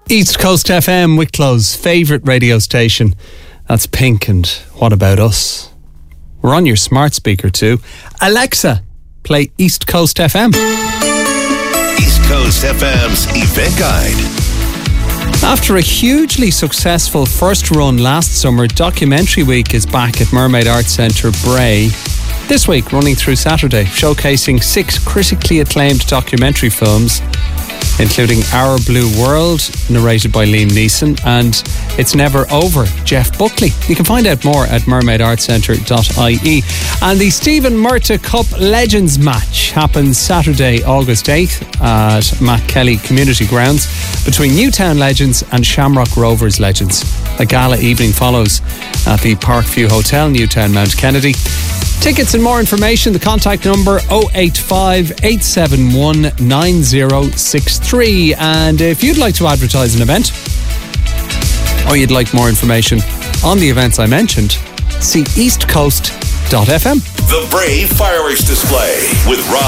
East Coast FM, Wicklow's favourite radio station. That's Pink and What About Us? We're on your smart speaker too. Alexa, play East Coast FM. East Coast FM's event guide. After a hugely successful first run last summer, Documentary Week is back at Mermaid Arts Centre, Bray. This week, running through Saturday, showcasing 6 critically acclaimed documentary films, including Our Blue World, narrated by Liam Neeson, and It's Never Over, Jeff Buckley. You can find out more at mermaidartcentre.ie. And the Stephen Murtagh Cup Legends match happens Saturday, August 8th at Matt Kelly Community Grounds between Newtown Legends and Shamrock Rovers Legends. A gala evening follows at the Parkview Hotel, Newtown, Mount Kennedy. Tickets and more information, the contact number 085 871 9063. And if you'd like to advertise an event, or you'd like more information on the events I mentioned, see eastcoast.fm. The Bray Fireworks Display with Rob